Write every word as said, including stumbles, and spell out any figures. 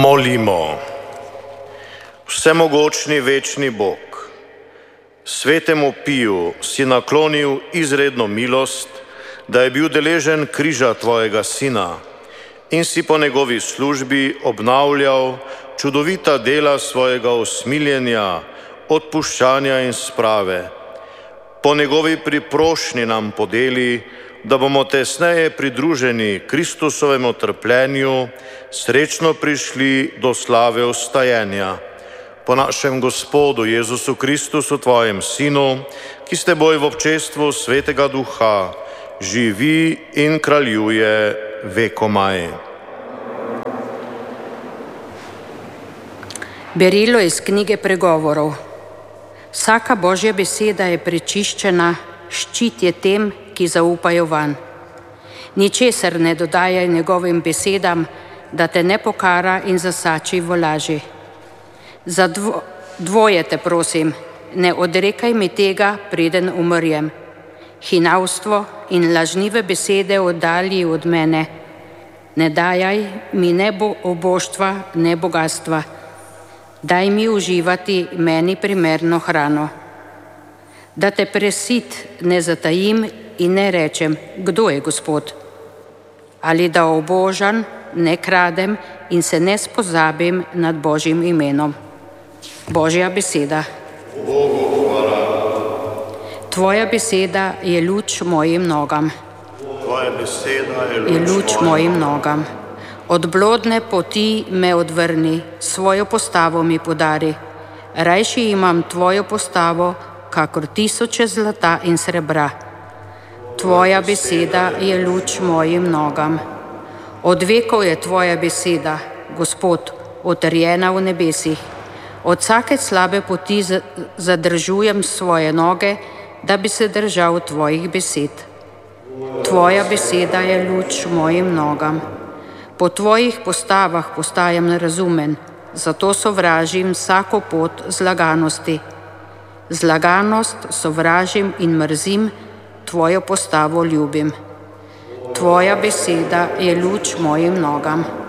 Molimo. Vsemogočni večni Bog, Svetemu Piju si naklonil izredno milost, da je bil deležen križa tvojega Sina in si po njegovi službi obnavljal čudovita dela svojega usmiljenja, odpuščanja in sprave. Po njegovi priprošnji nam podeli, da bomo tesneje pridruženi Kristusovemu trpljenju, srečno prišli do slave vstajenja. Po našem Gospodu Jezusu Kristusu, tvojem Sinu, ki s teboj v občestvu Svetega Duha živi in kraljuje vekomaj. Berilo iz knjige Pregovorov. Vsaka Božja beseda je prečiščena, ščit je tem, ki zaupajo vanj. Ničesar ne dodajaj njegovim besedam, da te ne pokara in zasači v laži. Za dvo, dvoje te prosim, ne odrekaj mi tega, preden umrjem. Hinavstvo in lažnive besede oddalji od mene. Ne dajaj mi ne bo oboštva, ne bogatstva. Daj mi uživati meni primerno hrano. Da te presit ne zatajim in ne rečem, kdo je Gospod. Ali da obožan ne kradem in se ne spozabim nad Božjim imenom. Božja beseda. Bogu hvala. Tvoja beseda je luč mojim nogam. Tvoja beseda je luč, je luč mojim nogam. Od blodne poti me odvrni, svojo postavo mi podari. Rajši imam tvojo postavo, kakor tisoče zlata in srebra. Tvoja beseda je luč mojim nogam. Od vekov je tvoja beseda, Gospod, utrjena v nebesih. Od vsake slabe poti zadržujem svoje noge, da bi se držal tvojih besed. Tvoja beseda je luč mojim nogam. Po tvojih postavah postajam nerazumen, zato sovražim vsako pot zlaganosti. Zlaganost sovražim in mrzim, tvojo postavo ljubim. Tvoja beseda je luč mojim nogam.